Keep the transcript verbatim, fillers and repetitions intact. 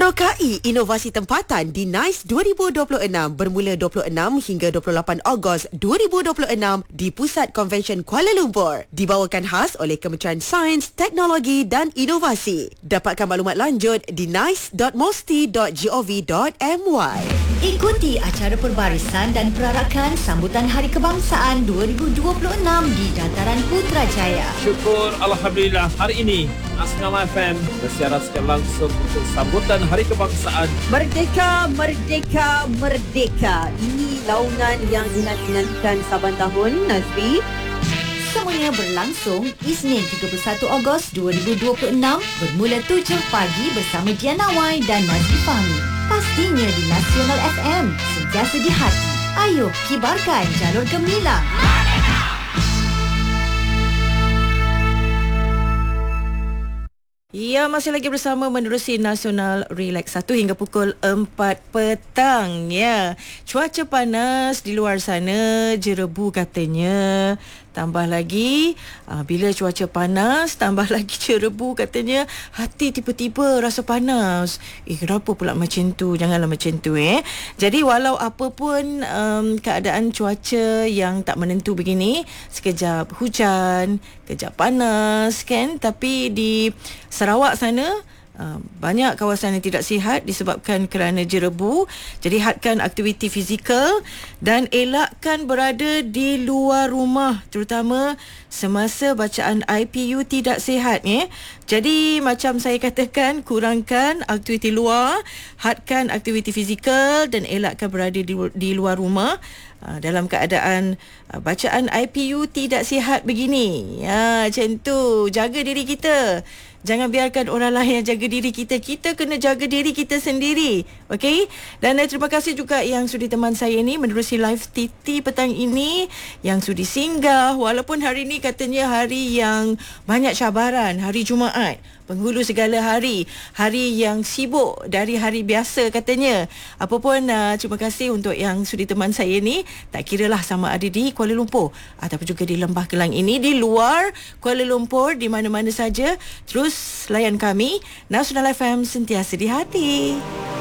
Rokai inovasi tempatan di NICE dua ribu dua puluh enam bermula dua puluh enam hingga dua puluh lapan Ogos dua ribu dua puluh enam di Pusat Konvensyen Kuala Lumpur. Dibawakan khas oleh Kementerian Sains, Teknologi dan Inovasi. Dapatkan maklumat lanjut di nice dot mosti dot gov dot my. Ikuti acara perbarisan dan perarakan sambutan Hari Kebangsaan dua ribu dua puluh enam di Dataran Putrajaya. Syukur Alhamdulillah, hari ini Asngam F M bersiaran secara langsung untuk sambutan Hari Kebangsaan. Merdeka, merdeka, merdeka. Ini launan yang dinanti-nantikan saban tahun, Nazri. Semuanya berlangsung Isnin tiga puluh satu Ogos dua ribu dua puluh enam bermula tujuh pagi bersama Diana Wai dan Nazri Fahmi. Pastinya di Nasional F M, sentiasa di hati. Ayo kibarkan jalur gemilang. Ya, masih lagi bersama menerusi Nasional Relax satu hingga pukul empat petang. Ya, cuaca panas di luar sana, jerebu katanya. Tambah lagi, uh, bila cuaca panas, tambah lagi jerebu katanya, hati tiba-tiba rasa panas. Eh, kenapa pula macam tu? Janganlah macam tu eh. Jadi walau apa pun um, keadaan cuaca yang tak menentu begini, sekejap hujan, kejap panas kan, tapi di Sarawak sana Uh, banyak kawasan yang tidak sihat disebabkan kerana jerebu. Jadi hadkan aktiviti fizikal dan elakkan berada di luar rumah, terutama semasa bacaan I P U tidak sihat eh. Jadi macam saya katakan, kurangkan aktiviti luar, hadkan aktiviti fizikal dan elakkan berada di, di luar rumah uh, dalam keadaan uh, bacaan I P U tidak sihat begini. Ya, macam tu. Jaga diri kita. Jangan biarkan orang lain yang jaga diri kita. Kita kena jaga diri kita sendiri. Okey? Dan uh, terima kasih juga yang sudi teman saya ni menerusi live T T petang ini, yang sudi singgah walaupun hari ni katanya hari yang banyak cabaran, hari Jumaat, penghulu segala hari, hari yang sibuk dari hari biasa katanya. Apapun uh, terima kasih untuk yang sudi teman saya ni, tak kiralah sama ada di Kuala Lumpur ataupun juga di Lembah Kelang ini, di luar Kuala Lumpur, di mana-mana saja, terus layan kami. Nasional F M, sentiasa di hati.